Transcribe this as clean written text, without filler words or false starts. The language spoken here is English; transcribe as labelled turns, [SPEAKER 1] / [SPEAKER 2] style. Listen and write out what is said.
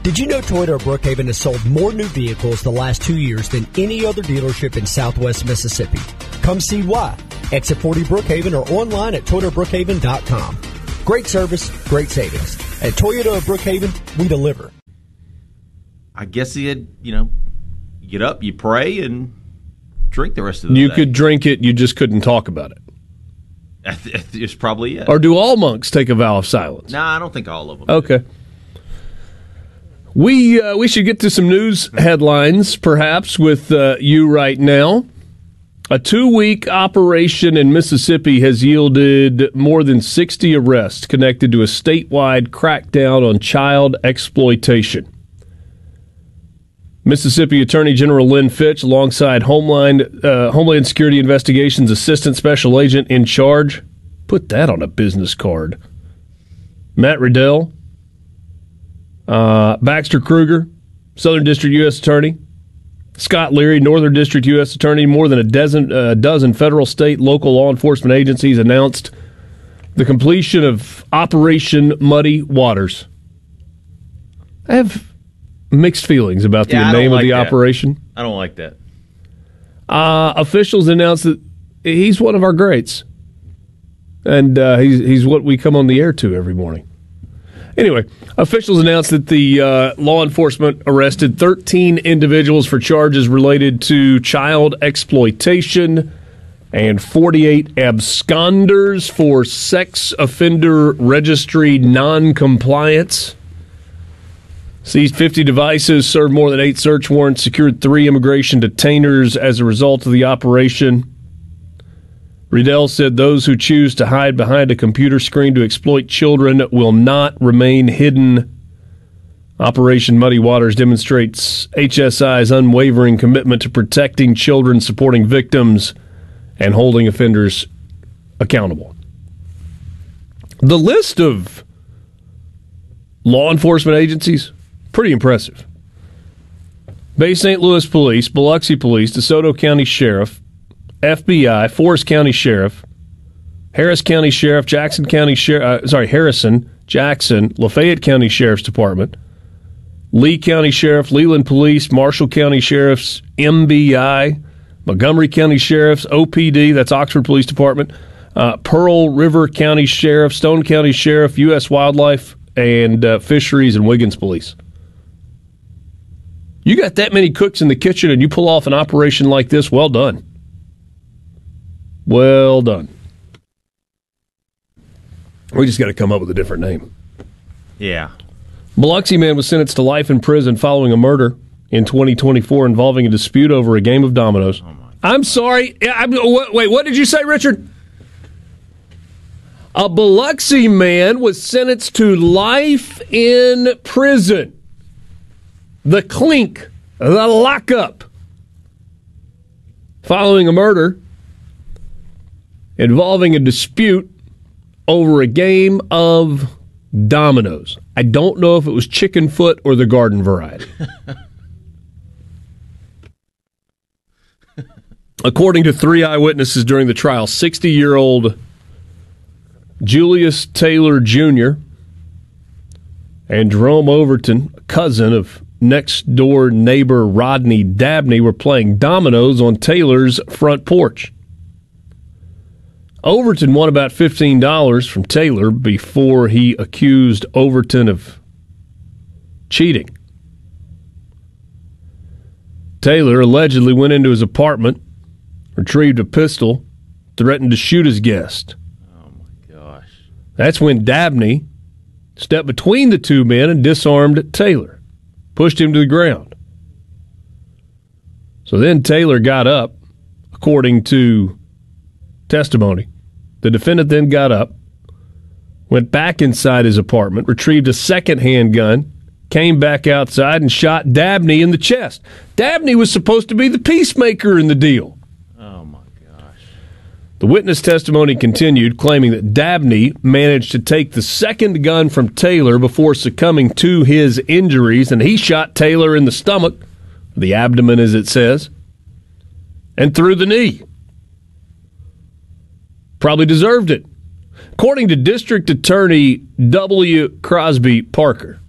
[SPEAKER 1] Did you know Toyota of Brookhaven has sold more new vehicles the last 2 years than any other dealership in Southwest Mississippi? Come see why. Exit 40 Brookhaven or online at ToyotaBrookhaven.com. Great service, great savings. At Toyota of Brookhaven, we deliver.
[SPEAKER 2] I guess he had, get up, you pray, and drink the rest of the day.
[SPEAKER 3] You could drink it, you just couldn't talk about it.
[SPEAKER 2] It's probably it.
[SPEAKER 3] Or do all monks take a vow of silence?
[SPEAKER 2] No, I don't think all of them.
[SPEAKER 3] Okay.
[SPEAKER 2] Do.
[SPEAKER 3] We should get to some news headlines, perhaps, with you right now. A 2-week operation in Mississippi has yielded more than 60 arrests connected to a statewide crackdown on child exploitation. Mississippi Attorney General Lynn Fitch, alongside Homeland Security Investigations Assistant Special Agent in charge, put that on a business card. Matt Riddell, Baxter Kruger, Southern District U.S. Attorney, Scott Leary, Northern District U.S. Attorney. More than a dozen federal, state, local law enforcement agencies announced the completion of Operation Muddy Waters. I have mixed feelings about the name of the operation.
[SPEAKER 2] I don't like that.
[SPEAKER 3] Officials announced that he's one of our greats, and he's what we come on the air to every morning. Anyway, officials announced that the law enforcement arrested 13 individuals for charges related to child exploitation and 48 absconders for sex offender registry noncompliance. Seized 50 devices, served more than 8 search warrants, secured 3 immigration detainers as a result of the operation. Riddell said those who choose to hide behind a computer screen to exploit children will not remain hidden. Operation Muddy Waters demonstrates HSI's unwavering commitment to protecting children, supporting victims, and holding offenders accountable. The list of law enforcement agencies, pretty impressive. Bay St. Louis Police, Biloxi Police, DeSoto County Sheriff, FBI, Forest County Sheriff, Harris County Sheriff, Harrison, Jackson, Lafayette County Sheriff's Department, Lee County Sheriff, Leland Police, Marshall County Sheriff's MBI, Montgomery County Sheriff's OPD, that's Oxford Police Department, Pearl River County Sheriff, Stone County Sheriff, U.S. Wildlife, and Fisheries and Wiggins Police. You got that many cooks in the kitchen and you pull off an operation like this, well done. Well done. We just got to come up with a different name.
[SPEAKER 2] Yeah.
[SPEAKER 3] Biloxi man was sentenced to life in prison following a murder in 2024 involving a dispute over a game of dominoes. Oh, I'm sorry. Wait, what did you say, Richard? A Biloxi man was sentenced to life in prison. The clink, the lockup, following a murder involving a dispute over a game of dominoes. I don't know if it was chicken foot or the garden variety. According to 3 eyewitnesses during the trial, 60-year-old Julius Taylor Jr. and Jerome Overton, a cousin of next-door neighbor Rodney Dabney, were playing dominoes on Taylor's front porch. Overton won about $15 from Taylor before he accused Overton of cheating. Taylor allegedly went into his apartment, retrieved a pistol, threatened to shoot his guest.
[SPEAKER 2] Oh, my gosh.
[SPEAKER 3] That's when Dabney stepped between the two men and disarmed Taylor, pushed him to the ground. So then Taylor got up, according to testimony. The defendant then got up, went back inside his apartment, retrieved a second handgun, came back outside and shot Dabney in the chest. Dabney was supposed to be the peacemaker in the deal.
[SPEAKER 2] Oh, my gosh.
[SPEAKER 3] The witness testimony continued, claiming that Dabney managed to take the second gun from Taylor before succumbing to his injuries, and he shot Taylor in the stomach, the abdomen as it says, and through the knee. Probably deserved it. According to District Attorney W. Crosby Parker,